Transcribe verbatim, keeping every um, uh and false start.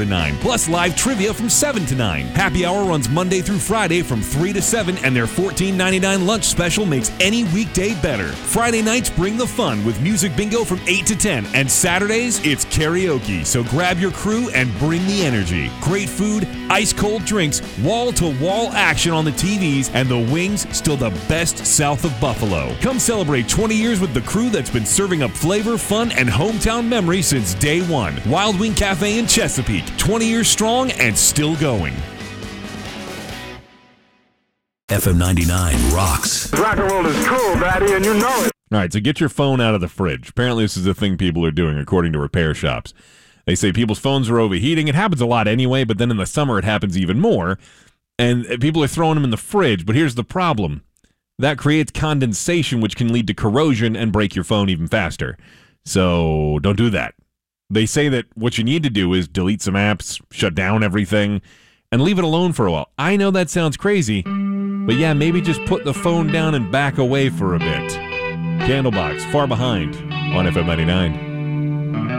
to nine, plus live trivia from seven to nine. Happy Hour runs Monday through Friday from three to seven, and their fourteen ninety-nine lunch special makes any weekday better. Friday nights bring the fun with music bingo from eight to ten, and Saturdays, it's karaoke, so grab your crew and bring the energy. Great food, ice-cold drinks, wall-to-wall action on the T Vs, and the wings still the best south of Buffalo. Come celebrate twenty years with the crew that's been serving up flavor, fun, and hometown memories since day one. Wild Wing Cafe in Chesapeake, twenty years strong and still going. F M ninety-nine rocks. Rock and roll is cool, Daddy, and you know it. All right, so get your phone out of the fridge. Apparently this is a thing people are doing, according to repair shops. They say people's phones are overheating. It happens a lot anyway, but then in the summer it happens even more. And people are throwing them in the fridge. But here's the problem. That creates condensation, which can lead to corrosion and break your phone even faster. So don't do that. They say that what you need to do is delete some apps, shut down everything, and leave it alone for a while. I know that sounds crazy, but yeah, maybe just put the phone down and back away for a bit. Candlebox, Far Behind on F M ninety-nine.